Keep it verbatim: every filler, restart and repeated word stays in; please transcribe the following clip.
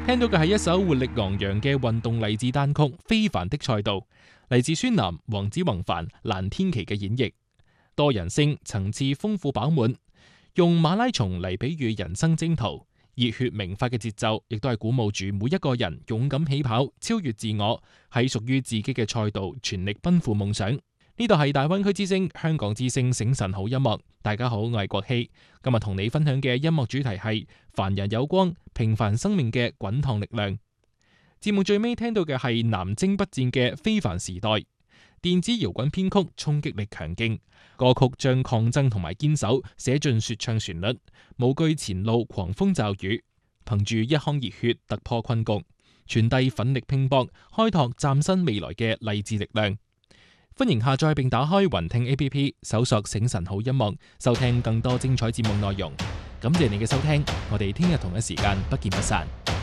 聽到嘅係一首活力昂揚嘅運動勵志單曲《非凡的賽道》，嚟自孫楠、黃子宏凡、蘭天琪嘅演繹，多人聲，層次豐富飽滿，用馬拉松嚟比喻人生征途，熱血明快嘅節奏，亦都係鼓舞住每一個人勇敢起跑，超越自我，喺屬於自己嘅賽道全力奔赴夢想。呢度係大灣區之聲、香港之聲醒晨好音樂。大家好，我係國希，今日同你分享嘅音樂主題係凡人有光，平凡生命嘅滾燙力量。節目最尾聽到嘅係南征北戰嘅非凡時代，電子搖滾編曲衝擊力強勁，歌曲將抗爭同埋堅守寫進說唱旋律，無懼前路狂風驟雨，憑住一腔熱血突破困局，傳遞奮力拼搏，開拓嶄新未來嘅勵志力量。歡迎下載並打開雲聽 A P P， 搜索醒晨好音樂，收聽更多精彩節目內容。感謝你嘅收聽，我哋聽日同一時間不見不散。